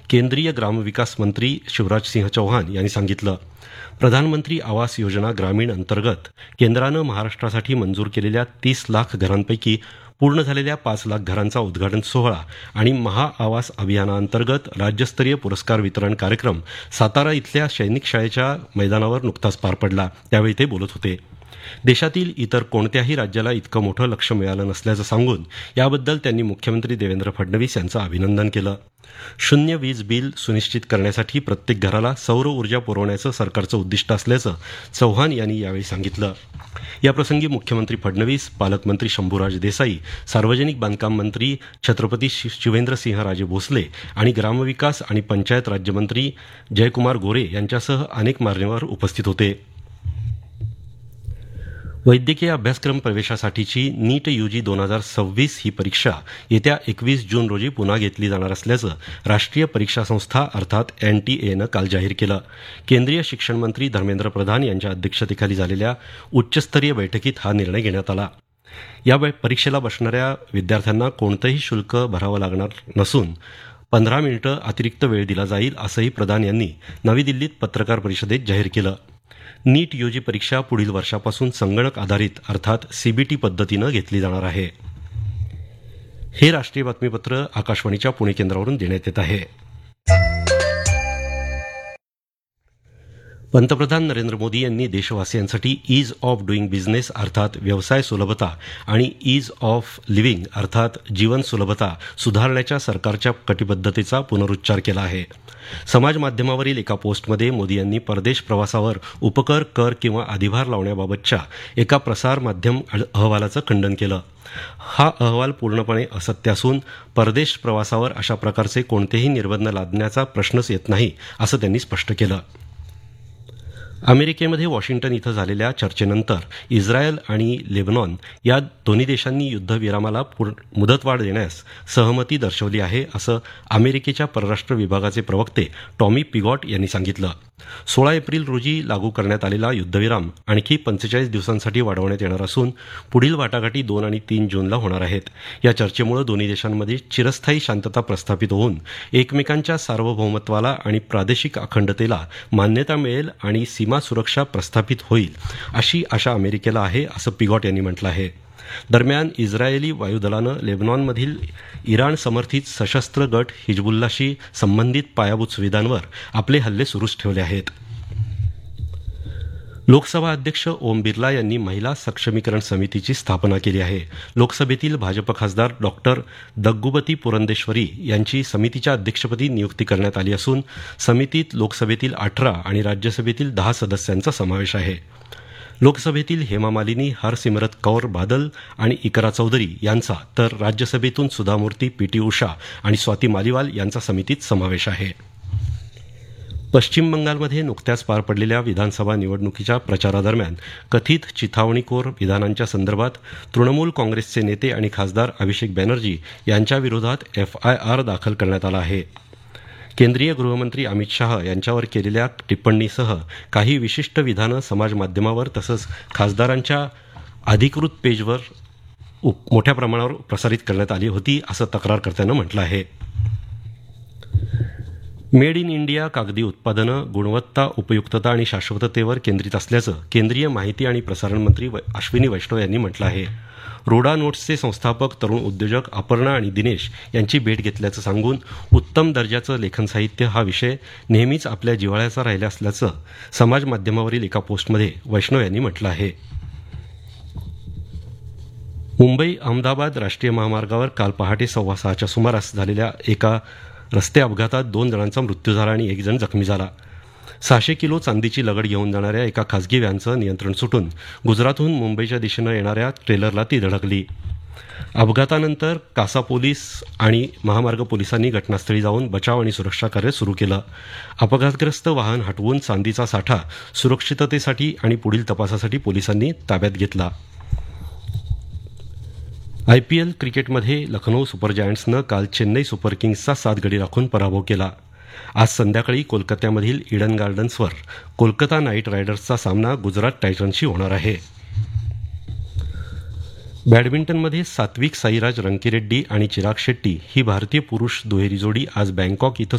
केंद्रीय ग्रामविकास मंत्री शिवराज सिंह चौहान यांनी सांगितलं. प्रधानमंत्री आवास योजना ग्रामीण अंतर्गत केंद्रानं महाराष्ट्रासाठी मंजूर केलेल्या 30 लाख घरांपैकी पूर्ण झालेल्या 5 लाख घरांचा उद्घाटन सोहळा आणि महाआवास अभियानाअंतर्गत राज्यस्तरीय पुरस्कार वितरण कार्यक्रम सातारा इथल्या सैनिक शाळेच्या मैदानावर नुकताच पार पडला. त्यावेळी ते बोलत होते. देशातील इतर कोणत्याही राज्याला इतकं मोठं लक्ष मिळालं नसल्याचं सांगून याबद्दल त्यांनी मुख्यमंत्री देवेंद्र फडणवीस यांचं अभिनंदन केलं. शून्य वीज बिल सुनिश्चित करण्यासाठी प्रत्येक घराला सौर ऊर्जा पुरवण्याचं सरकारचं उद्दिष्ट असल्याचं चौहान यांनी यावेळी सांगितलं. याप्रसंगी मुख्यमंत्री फडणवीस, पालकमंत्री शंभूराज देसाई, सार्वजनिक बांधकाम मंत्री छत्रपती शिवेंद्रसिंहराजे भोसले आणि ग्रामविकास आणि पंचायत राज्यमंत्री जयकुमार गोरे यांच्यासह अनेक मान्यवर उपस्थित होते. वैद्यकीय अभ्यासक्रम प्रवेशासाठीची नीट यूजी 2026 ही परीक्षा येत्या 21 जून रोजी पुन्हा घेतली जाणार असल्याचं राष्ट्रीय परीक्षा संस्था अर्थात NTA काल जाहीर केलं. केंद्रीय शिक्षण मंत्री धर्मेंद्र प्रधान यांच्या अध्यक्षतेखाली झालेल्या उच्चस्तरीय बैठकीत हा निर्णय घेण्यात आला. या परीक्षेला बसणाऱ्या विद्यार्थ्यांना कोणतंही शुल्क भरावं लागणार नसून 15 मिनिटं अतिरिक्त वेळ दिला जाईल असंही प्रधान यांनी नवी दिल्लीत पत्रकार परिषदेत जाहीर केलं. नीट यूजी परीक्षा पुढील वर्षापासून संगणक आधारित अर्थात CBT पद्धतीनं घेतली जाणार आहे. हे राष्ट्रीय बातमीपत्र आकाशवाणीच्या पुणे केंद्रावरून देण्यात येत आहे. पंतप्रधान नरेंद्र मोदी यांनी देशवासियांसाठी ईज ऑफ डुईंग बिझनेस अर्थात व्यवसाय सुलभता आणि ईज ऑफ लिव्हिंग अर्थात जीवन सुलभता सुधारण्याच्या सरकारच्या कटिबद्धतेचा पुनरुच्चार केला आहे. समाज माध्यमावरील एका पोस्टमध्ये मोदी यांनी परदेश प्रवासावर उपकर, कर किंवा अधिभार लावण्याबाबतच्या एका प्रसार माध्यम अहवालाचं खंडन केलं. हा अहवाल पूर्णपणे असत्य असून परदेश प्रवासावर अशा प्रकारचे कोणतेही निर्बंध लादण्याचा प्रश्नच येत नाही असं त्यांनी स्पष्ट केलं. अमेरिकेमध्ये वॉशिंग्टन इथं झालेल्या चर्चेनंतर इस्रायल आणि लेबनॉन या दोन्ही देशांनी युद्धविरामाला मुदतवाढ देण्यास सहमती दर्शवली आहे असं अमेरिकेच्या परराष्ट्र विभागाचे प्रवक्ते टॉमी पिगॉट यांनी सांगितलं. 16 एप्रिल रोजी लागू करण्यात आलेला युद्धविराम आणखी 45 दिवसांसाठी वाढवण्यात येणार असून पुढील वाटाघाटी 2 आणि 3 जूनला होणार आहेत. या चर्चेमुळे दोन्ही देशांमध्ये चिरस्थायी शांतता प्रस्थापित होऊन एकमेकांच्या सार्वभौमत्वाला आणि प्रादेशिक अखंडतेला मान्यता मिळेल आणि सीमा सुरक्षा प्रस्थापित होईल अशी आशा अमेरिकेला आहे असं पिगॉट यांनी म्हटलं आहे. दरम्यान इस्रायली वायुदलानं लेबनॉनमधील इराण समर्थित सशस्त्र गट हिजबुल्लाशी संबंधित पायाभूत सुविधांवर आपले हल्ले सुरूच ठेवले आहेत. लोकसभा अध्यक्ष ओम बिर्ला यांनी महिला सक्षमीकरण समितीची स्थापना केली आहे. लोकसभेतील भाजप खासदार डॉक्टर दग्गुबती पुरंदेश्वरी यांची समितीच्या अध्यक्षपदी नियुक्ती करण्यात आली असून समितीत लोकसभेतील 18 आणि राज्यसभेतील 10 सदस्यांचा समावेश आहे. लोकसभेतील हेमा मालिनी, हरसिमरत कौर बादल आणि इकरा चौधरी यांचा तर राज्यसभेतून सुधा मूर्ती, PT उषा आणि स्वाती मालिवाल यांचा समितीत समावेश आहे. पश्चिम बंगालमध्ये नुकत्याच पार पडलेल्या विधानसभा निवडणुकीच्या प्रचारादरम्यान कथित चिथावणीखोर विधानांच्या संदर्भात तृणमूल काँग्रेसचे नेते आणि खासदार अभिषेक बॅनर्जी यांच्या विरोधात FIR दाखल करण्यात आला आहे. केंद्रीय गृहमंत्री अमित शाह यांच्यावर केलेल्या टिप्पणीसह काही विशिष्ट विधानं समाजमाध्यमावर तसंच खासदारांच्या अधिकृत पेजवर मोठ्या प्रमाणावर प्रसारित करण्यात आली होती असं तक्रारकर्त्यानं म्हटलं आहे. मेड इन इंडिया कागदी उत्पादनं गुणवत्ता, उपयुक्तता आणि शाश्वततेवर केंद्रित असल्याचं केंद्रीय माहिती आणि प्रसारण मंत्री अश्विनी वैष्णव यांनी म्हटलं आहे. रोडा नोट्सचे संस्थापक तरुण उद्योजक अपर्णा आणि दिनेश यांची भेट घेतल्याचं सांगून उत्तम दर्जाचं लेखन साहित्य हा विषय नेहमीच आपल्या जिव्हाळ्याचा राहिला असल्याचं समाज माध्यमावरील एका पोस्टमध्ये वैष्णव यांनी म्हटलं आहे. मुंबई अहमदाबाद राष्ट्रीय महामार्गावर काल पहाटे 6:15च्या सुमारास झालेल्या एका रस्ते अपघातात 2 जणांचा मृत्यू झाला आणि 1 जण जखमी झाला. 600 किलो चांदीची लगड घेऊन जाणाऱ्या एका खासगी व्हॅनचं नियंत्रण सुटून गुजरातहून मुंबईच्या दिशेनं येणाऱ्या ट्रेलरला ती धडकली. अपघातानंतर कासा पोलीस आणि महामार्ग पोलिसांनी घटनास्थळी जाऊन बचाव आणि सुरक्षा कार्य सुरू केलं. अपघातग्रस्त वाहन हटवून चांदीचा साठा सुरक्षिततेसाठी आणि पुढील तपासासाठी पोलिसांनी ताब्यात घेतला. IPL क्रिकेटमध्ये लखनौ सुपर जायंट्सनं काल चेन्नई सुपर किंग्सचा 7 गडी राखून पराभव केला. आज संध्याकाळी कोलकात्यामधील ईडन गार्डन्सवर कोलकाता नाईट रायडर्सचा सामना गुजरात टायटन्सशी होणार आहे. बॅडमिंटनमध्ये सात्विक साईराज रंकीरेड्डी आणि चिराग शेट्टी ही भारतीय पुरुष दुहेरी जोडी आज बँकॉक इथं